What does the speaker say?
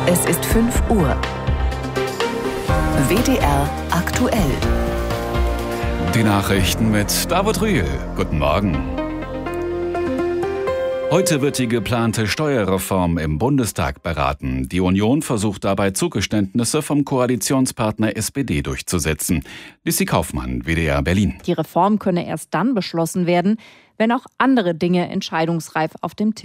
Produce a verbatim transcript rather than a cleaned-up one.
Es ist fünf Uhr. W D R aktuell. Die Nachrichten mit David Rühl. Guten Morgen. Heute wird die geplante Steuerreform im Bundestag beraten. Die Union versucht dabei, Zugeständnisse vom Koalitionspartner S P D durchzusetzen. Lissi Kaufmann, W D R Berlin. Die Reform könne erst dann beschlossen werden, wenn auch andere Dinge entscheidungsreif auf dem Tisch